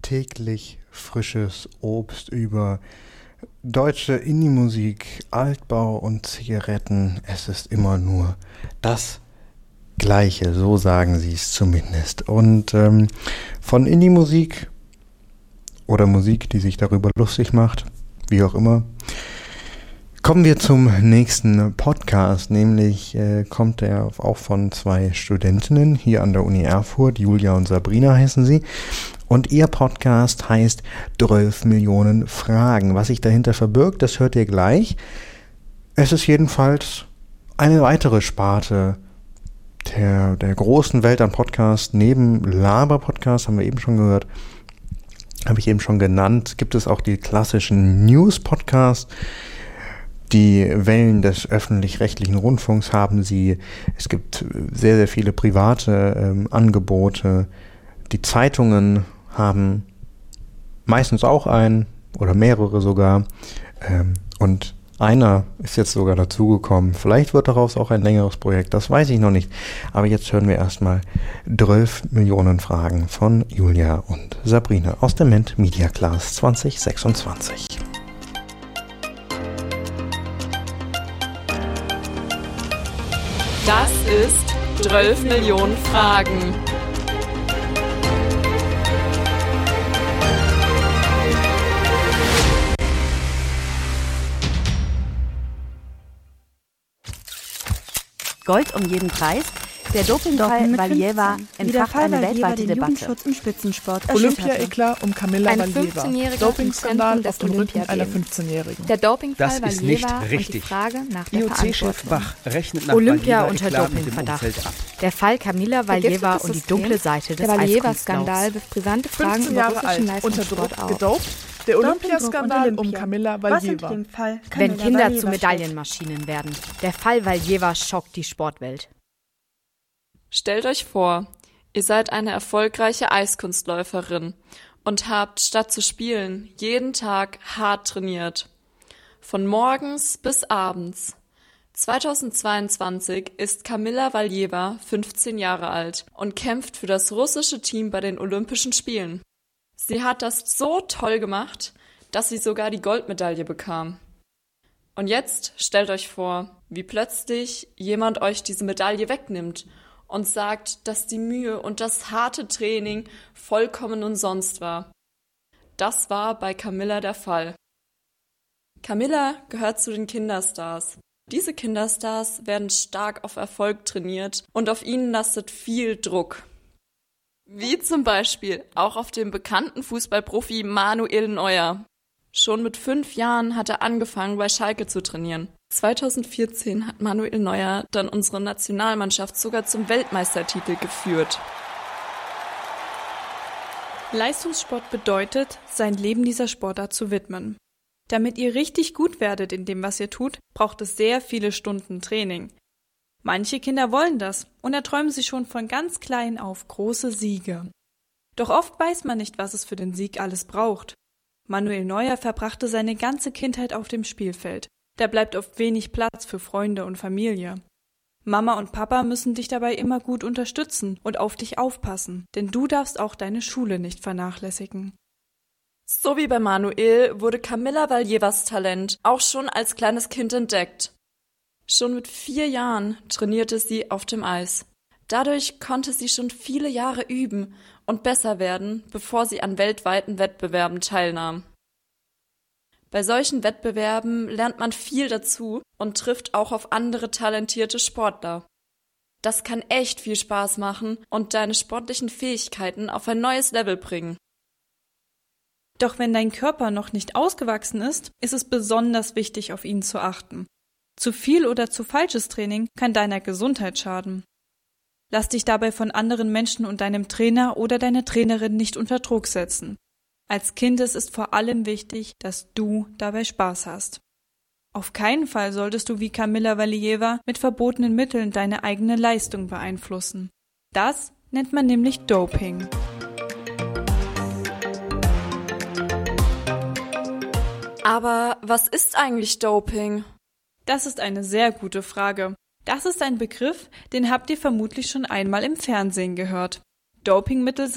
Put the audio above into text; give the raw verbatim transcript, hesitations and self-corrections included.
täglich frisches Obst über deutsche Indie-Musik, Altbau und Zigaretten. Es ist immer nur das Gleiche, so sagen sie es zumindest. Und ähm, von Indie-Musik oder Musik, die sich darüber lustig macht, wie auch immer, kommen wir zum nächsten Podcast, nämlich äh, kommt er auch von zwei Studentinnen hier an der Uni Erfurt, Julia und Sabrina heißen sie, und ihr Podcast heißt zwölf Millionen Fragen. Was sich dahinter verbirgt, das hört ihr gleich. Es ist jedenfalls eine weitere Sparte der, der großen Welt an Podcasts, neben Laber-Podcast, haben wir eben schon gehört, habe ich eben schon genannt, gibt es auch die klassischen News-Podcasts. Die Wellen des öffentlich-rechtlichen Rundfunks haben sie. Es gibt sehr, sehr viele private ähm, Angebote. Die Zeitungen haben meistens auch einen oder mehrere sogar. Ähm, und einer ist jetzt sogar dazugekommen. Vielleicht wird daraus auch ein längeres Projekt, das weiß ich noch nicht. Aber jetzt hören wir erstmal zwölf Millionen Fragen von Julia und Sabrina aus der Ment Media Class zwanzig sechsundzwanzig. Das ist zwölf Millionen Fragen. Gold um jeden Preis. Der Dopingfall Valieva entfacht eine weltweite Debatte. Jugendschutz im Spitzensport. Olympia-Eklat um Kamila Ein Valieva. fünfzehnjähriger Dopingskandal auf dem Rücken einer fünfzehnjährigen. Der Dopingfall Das ist Valieva nicht richtig. und die Frage nach der I O C-Chef Verantwortung. Bach rechnet nach Olympia Valieva unter Eklat mit dem Dopingverdacht. Umfeld ab. Der Fall Kamila Valieva und die dunkle Seite des Der Valieva-Skandal. Valieva-Skandal wirft brisante Fragen fünfzehn über Jahre russischen alt, unter Leistungssport Druck auf. gedopt. Der Olympiaskandal um Olympia. Kamila Was hinter Valieva. dem Fall Wenn Kamila Kinder Valieva zu steckt. Medaillenmaschinen werden. Der Fall Valieva schockt die Sportwelt. Stellt euch vor, ihr seid eine erfolgreiche Eiskunstläuferin und habt statt zu spielen jeden Tag hart trainiert. Von morgens bis abends. zweitausendzweiundzwanzig ist Kamila Valieva fünfzehn Jahre alt und kämpft für das russische Team bei den Olympischen Spielen. Sie hat das so toll gemacht, dass sie sogar die Goldmedaille bekam. Und jetzt stellt euch vor, wie plötzlich jemand euch diese Medaille wegnimmt und sagt, dass die Mühe und das harte Training vollkommen umsonst war. Das war bei Kamila der Fall. Kamila gehört zu den Kinderstars. Diese Kinderstars werden stark auf Erfolg trainiert und auf ihnen lastet viel Druck. Wie zum Beispiel auch auf dem bekannten Fußballprofi Manuel Neuer. Schon mit fünf Jahren hat er angefangen, bei Schalke zu trainieren. zweitausendvierzehn hat Manuel Neuer dann unsere Nationalmannschaft sogar zum Weltmeistertitel geführt. Leistungssport bedeutet, sein Leben dieser Sportart zu widmen. Damit ihr richtig gut werdet in dem, was ihr tut, braucht es sehr viele Stunden Training. Manche Kinder wollen das und erträumen sich schon von ganz klein auf große Siege. Doch oft weiß man nicht, was es für den Sieg alles braucht. Manuel Neuer verbrachte seine ganze Kindheit auf dem Spielfeld. Da bleibt oft wenig Platz für Freunde und Familie. Mama und Papa müssen dich dabei immer gut unterstützen und auf dich aufpassen, denn du darfst auch deine Schule nicht vernachlässigen. So wie bei Manuel wurde Kamila Valievas Talent auch schon als kleines Kind entdeckt. Schon mit vier Jahren trainierte sie auf dem Eis. Dadurch konnte sie schon viele Jahre üben und besser werden, bevor sie an weltweiten Wettbewerben teilnahm. Bei solchen Wettbewerben lernt man viel dazu und trifft auch auf andere talentierte Sportler. Das kann echt viel Spaß machen und deine sportlichen Fähigkeiten auf ein neues Level bringen. Doch wenn dein Körper noch nicht ausgewachsen ist, ist es besonders wichtig, auf ihn zu achten. Zu viel oder zu falsches Training kann deiner Gesundheit schaden. Lass dich dabei von anderen Menschen und deinem Trainer oder deiner Trainerin nicht unter Druck setzen. Als Kind ist es vor allem wichtig, dass du dabei Spaß hast. Auf keinen Fall solltest du wie Kamila Valieva mit verbotenen Mitteln deine eigene Leistung beeinflussen. Das nennt man nämlich Doping. Aber was ist eigentlich Doping? Das ist eine sehr gute Frage. Das ist ein Begriff, den habt ihr vermutlich schon einmal im Fernsehen gehört. Dopingmittel